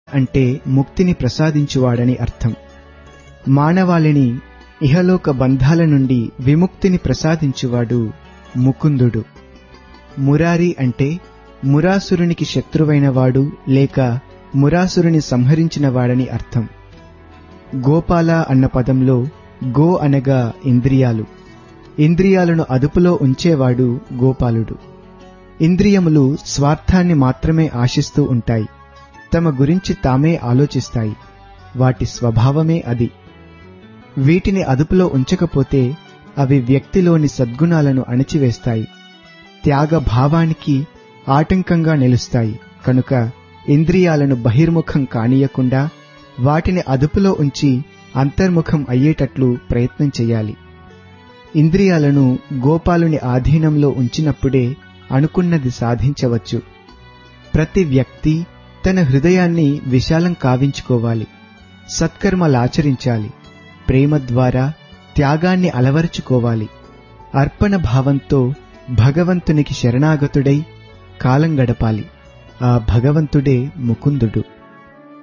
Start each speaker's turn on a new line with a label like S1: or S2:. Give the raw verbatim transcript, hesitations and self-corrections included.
S1: అంటే ముక్తిని ప్రసాదించువాడని అర్థం. మానవాళిని ఇహలోక బంధాల నుండి విముక్తిని ప్రసాదించువాడు ముకుందుడు. మురారి అంటే మురాసురునికి శత్రువైనవాడు లేక మురాసురుని సంహరించినవాడని అర్థం. గోపాల అన్న పదంలో గో అనగా ఇంద్రియాలు. ఇంద్రియాలను అదుపులో ఉంచేవాడు గోపాలుడు. ఇంద్రియములు స్వార్థాన్ని మాత్రమే ఆశిస్తూ ఉంటాయి. తమ గురించి తామే ఆలోచిస్తాయి. వాటి స్వభావమే అది. వీటిని అదుపులో ఉంచకపోతే అవి వ్యక్తిలోని సద్గుణాలను అణచివేస్తాయి, త్యాగ భావానికి ఆటంకంగా నిలుస్తాయి. కనుక ఇంద్రియాలను బహిర్ముఖం కానీయకుండా వాటిని అదుపులో ఉంచి అంతర్ముఖం అయ్యేటట్లు ప్రయత్నం చెయ్యాలి. ఇంద్రియాలను గోపాలుని ఆధీనంలో ఉంచినప్పుడే అనుకున్నది సాధించవచ్చు. ప్రతి వ్యక్తి తన హృదయాన్ని విశాలం కావించుకోవాలి, సత్కర్మలాచరించాలి, ప్రేమ ద్వారా త్యాగాన్ని అలవరుచుకోవాలి. అర్పణ భావంతో భగవంతునికి శరణాగతుడై కాలం గడపాలి. ఆ భగవంతుడే ముకుందుడు.